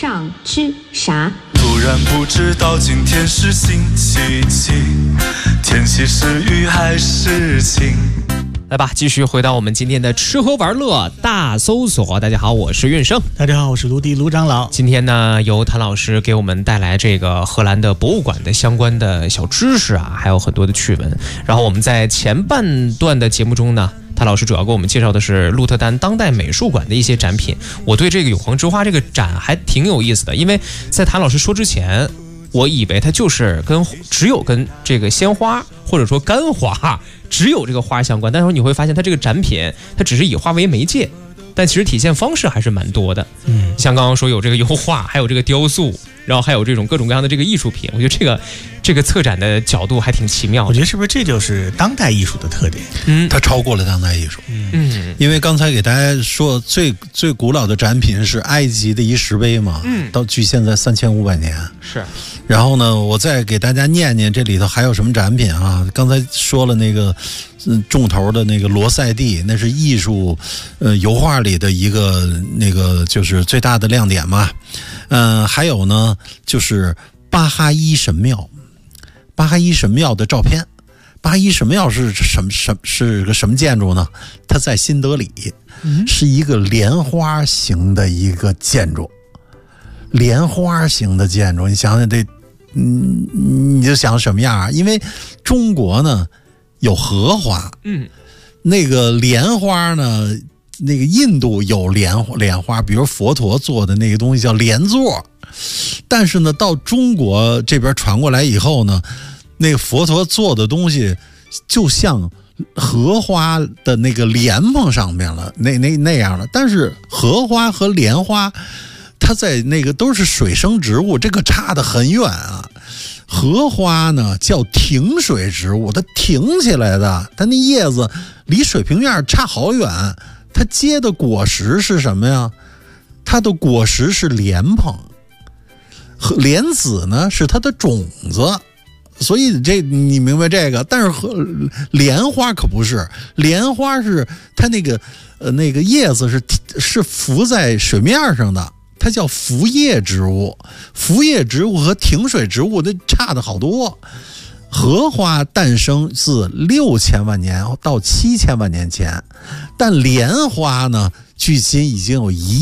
上之啥？ 突然不知道今天是星期几，天气是雨还是晴。 来吧，继续回到我们今天的吃喝玩乐大搜索。大家好，我是运生。 大家好，我是卢迪卢长老。 今天呢，由谭老师给我们带来这个荷兰的博物馆的相关的小知识啊，还有很多的趣闻。然后我们在前半段的节目中呢，谭老师主要给我们介绍的是鹿特丹当代美术馆的一些展品。我对这个永恒之花这个展还挺有意思的，因为在谭老师说之前，我以为它就是只有跟这个鲜花或者说干花只有这个花相关，但是你会发现它这个展品它只是以花为媒介，但其实体现方式还是蛮多的。像刚刚说有这个油画，还有这个雕塑，然后还有这种各种各样的这个艺术品，我觉得这个策展的角度还挺奇妙的。 我觉得是不是这就是当代艺术的特点？ 它超过了当代艺术。因为刚才给大家说最古老的展品是埃及的一石碑嘛，到距现在3500年。 是。 然后呢，我再给大家念念这里头还有什么展品啊？刚才说了那个重头的那个罗塞蒂，那是艺术油画里的一个那个就是最大的亮点嘛。还有呢就是巴哈伊神庙，巴哈伊神庙的照片。巴哈伊神庙是个什么建筑呢？它在新德里，是一个莲花型的一个建筑。莲花型的建筑，你想想这，你就想什么样啊？因为中国呢有荷花，那个莲花呢，那个印度有莲花，比如佛陀做的那个东西叫莲座，但是呢，到中国这边传过来以后呢，那个佛陀做的东西就像荷花的那个莲蓬上面了，那样了。但是荷花和莲花，它在那个都是水生植物，这个差得很远啊。荷花呢叫挺水植物，它挺起来的，它那叶子离水平面差好远。它结的果实是什么呀？它的果实是莲蓬，莲子呢是它的种子。所以你明白这个，但是莲花可不是，莲花是它那个叶子是浮在水面上的，它叫浮叶植物。浮叶植物和挺水植物它差的好多。荷花诞生自6000万年到7000万年前，但莲花呢，距今已经有